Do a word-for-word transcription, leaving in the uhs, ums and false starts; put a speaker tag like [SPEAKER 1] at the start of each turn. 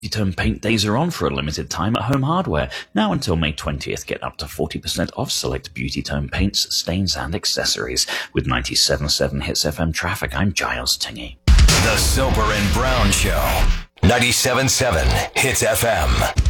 [SPEAKER 1] Tone paint days are on for a limited time at Home Hardware. Now until May twentieth, get up to forty percent off select Beauty Tone paints, stains, and accessories. With ninety-seven point seven Hits F M traffic, I'm Giles Tingy.
[SPEAKER 2] The Soper and Brown Show. ninety-seven point seven Hits F M.